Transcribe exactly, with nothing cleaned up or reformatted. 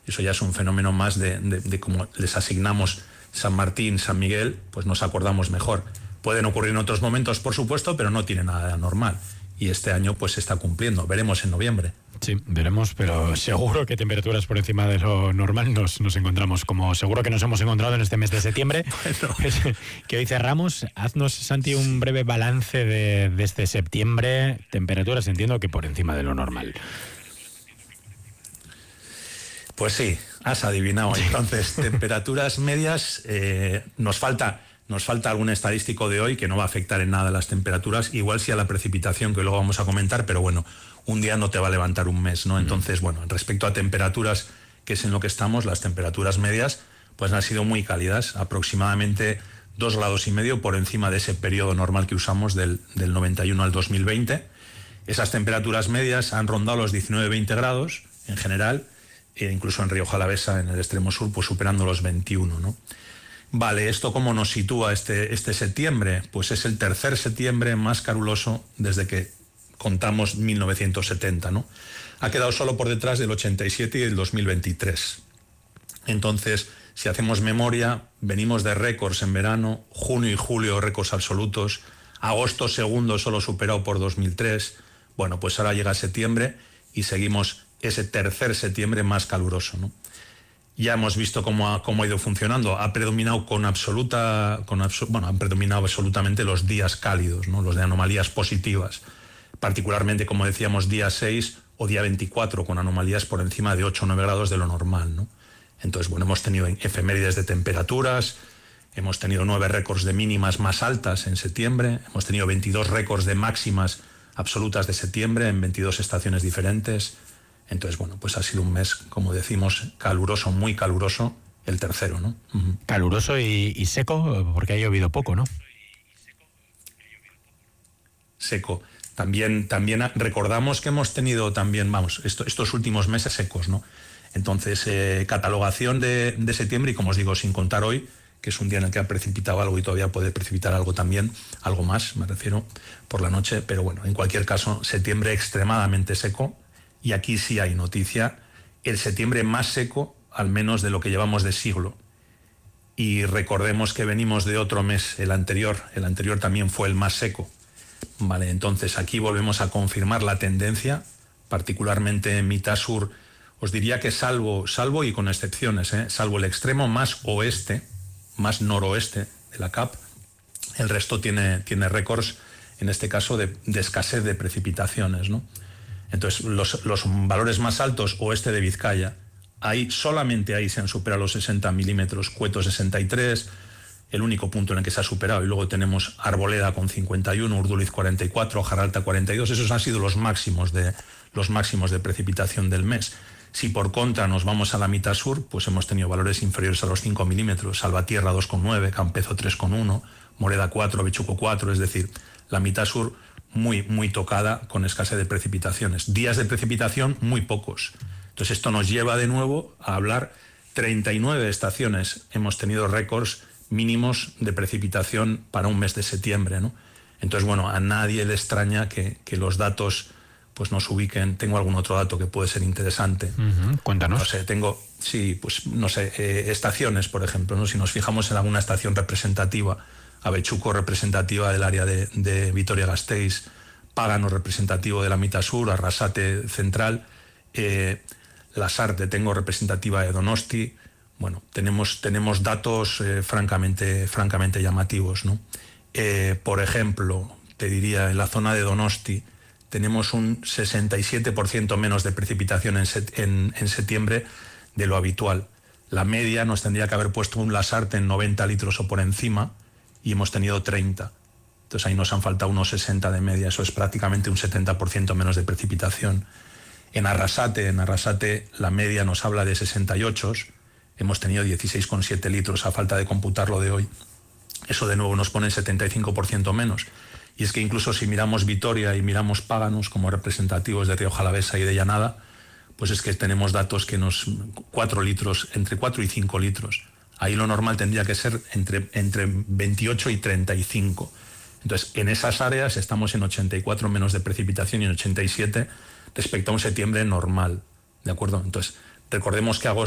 Eso ya es un fenómeno más de, de, de cómo les asignamos San Martín, San Miguel, pues nos acordamos mejor. Pueden ocurrir en otros momentos, por supuesto, pero no tiene nada de anormal. Y este año pues se está cumpliendo. Veremos en noviembre. Sí, veremos, pero seguro que temperaturas por encima de lo normal nos, nos encontramos, como seguro que nos hemos encontrado en este mes de septiembre. Bueno. Que hoy cerramos. Haznos, Santi, un breve balance de, de este septiembre. Temperaturas, entiendo que por encima de lo normal. Pues sí, has adivinado. Entonces, temperaturas medias, eh, nos falta... Nos falta algún estadístico de hoy que no va a afectar en nada a las temperaturas, igual sí a la precipitación, que luego vamos a comentar, pero bueno, un día no te va a levantar un mes, ¿no? Entonces, bueno, respecto a temperaturas, que es en lo que estamos, las temperaturas medias, pues han sido muy cálidas, aproximadamente dos grados y medio por encima de ese periodo normal que usamos del, del noventa y uno al dos mil veinte. Esas temperaturas medias han rondado los diecinueve veinte grados en general, e incluso en Rioja Alavesa, en el extremo sur, pues superando los veintiuno, ¿no? Vale, ¿esto cómo nos sitúa este, este septiembre? Pues es el tercer septiembre más caluroso desde que contamos mil novecientos setenta, ¿no? Ha quedado solo por detrás del ochenta y siete y del dos mil veintitrés. Entonces, si hacemos memoria, venimos de récords en verano, junio y julio récords absolutos, agosto segundo solo superado por dos mil tres. Bueno, pues ahora llega septiembre y seguimos ese tercer septiembre más caluroso, ¿no? Ya hemos visto cómo ha, cómo ha ido funcionando. Ha predominado con absoluta, con abso, bueno, han predominado absolutamente los días cálidos, ¿no? Los de anomalías positivas. Particularmente, como decíamos, día seis o día veinticuatro, con anomalías por encima de ocho o nueve grados de lo normal, ¿no? Entonces, bueno, hemos tenido efemérides de temperaturas, hemos tenido nueve récords de mínimas más altas en septiembre, hemos tenido veintidós récords de máximas absolutas de septiembre en veintidós estaciones diferentes. Entonces, bueno, pues ha sido un mes, como decimos, caluroso, muy caluroso, el tercero, ¿no? Uh-huh. Caluroso y, y seco, porque ha llovido poco, ¿no? Seco. También, también recordamos que hemos tenido también, vamos, esto, estos últimos meses secos, ¿no? Entonces, eh, catalogación de, de septiembre, y como os digo, sin contar hoy, que es un día en el que ha precipitado algo y todavía puede precipitar algo también, algo más, me refiero, por la noche, pero bueno, en cualquier caso, septiembre extremadamente seco. Y aquí sí hay noticia, el septiembre más seco, al menos de lo que llevamos de siglo. Y recordemos que venimos de otro mes, el anterior, el anterior también fue el más seco. Vale, entonces aquí volvemos a confirmar la tendencia, particularmente en mitad sur. Os diría que salvo, salvo y con excepciones, ¿eh? salvo el extremo más oeste, más noroeste de la C A P, el resto tiene, tiene récords, en este caso, de, de escasez de precipitaciones, ¿no? Entonces, los, los valores más altos, oeste de Vizcaya, ahí, solamente ahí se han superado los sesenta milímetros, Cueto sesenta y tres, el único punto en el que se ha superado, y luego tenemos Arboleda con cincuenta y uno, Urduliz cuarenta y cuatro, Jaralta cuarenta y dos, esos han sido los máximos de, los máximos de precipitación del mes. Si por contra nos vamos a la mitad sur, pues hemos tenido valores inferiores a los cinco milímetros, Salvatierra dos coma nueve, Campezo tres coma uno, Moreda cuatro, Bechuco cuatro, es decir, la mitad sur muy, muy tocada con escasez de precipitaciones. Días de precipitación muy pocos. Entonces esto nos lleva de nuevo a hablar, treinta y nueve estaciones hemos tenido récords mínimos de precipitación para un mes de septiembre, ¿no? Entonces, bueno, a nadie le extraña que, que los datos pues nos ubiquen. Tengo algún otro dato que puede ser interesante. Uh-huh. Cuéntanos. No sé, tengo, sí, pues no sé, eh, estaciones, por ejemplo, ¿no? Si nos fijamos en alguna estación representativa, Avechuco representativa del área de, de Vitoria-Gasteiz, Págano representativo de la mitad sur, Arrasate central, eh, Lasarte tengo representativa de Donosti. Bueno, tenemos, tenemos datos eh, francamente, francamente llamativos, ¿no? Eh, por ejemplo, te diría, en la zona de Donosti tenemos un sesenta y siete por ciento menos de precipitación en, set, en, en septiembre de lo habitual. La media nos tendría que haber puesto un Lasarte en noventa litros o por encima, y hemos tenido treinta. Entonces ahí nos han faltado unos sesenta de media, eso es prácticamente un setenta por ciento menos de precipitación. En Arrasate, en Arrasate la media nos habla de sesenta y ocho, hemos tenido dieciséis coma siete litros a falta de computar lo de hoy. Eso de nuevo nos pone setenta y cinco por ciento menos. Y es que incluso si miramos Vitoria y miramos Páganos como representativos de Rioja Alavesa y de Llanada, pues es que tenemos datos que nos... cuatro litros, entre cuatro y cinco litros. Ahí lo normal tendría que ser entre, entre veintiocho y treinta y cinco. Entonces, en esas áreas estamos en ochenta y cuatro menos de precipitación y en ochenta y siete respecto a un septiembre normal, ¿de acuerdo? Entonces, recordemos que agosto